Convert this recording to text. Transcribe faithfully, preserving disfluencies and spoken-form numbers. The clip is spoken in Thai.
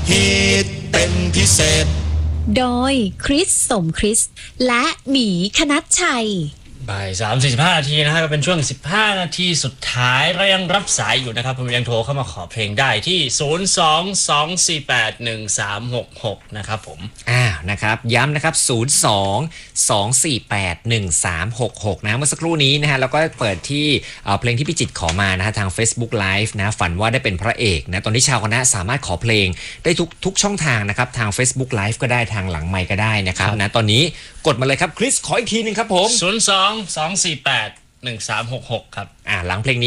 ฮิตเป็นพิเศษโดยคริสสมคริสและหมีคณัชชัยบ่ายสามสี่สิบห้านาทีนะฮะก็เป็นช่วงสิบห้านาทีสุดท้ายเรายังรับสายอยู่นะครับผมยังโทรเข้ามาขอเพลงได้ที่ศูนย์ สอง สอง สี่ แปด หนึ่ง สาม หก หกนะครับผมอ้าวนะครับย้ำนะครับศูนย์ สอง สอง สี่ แปด หนึ่ง สาม หก หกนะเมื่อสักครู่นี้นะฮะแล้วก็เปิดที่เพลงที่พี่จิตรขอมานะฮะทาง Facebook Live นะฝันว่าได้เป็นพระเอกนะตอนนี้ชาวคณะสามารถขอเพลงได้ทุกทุกช่องทางนะครับทาง Facebook Live ก็ได้ทางหลังไมค์ก็ได้นะครับนะตอนนี้กดมาเลยครับคริสขออีกทีนึงครับผมศูนย์ สอง สอง สี่ แปด หนึ่ง สาม หก หกครับอ่าหลังเพลงนี้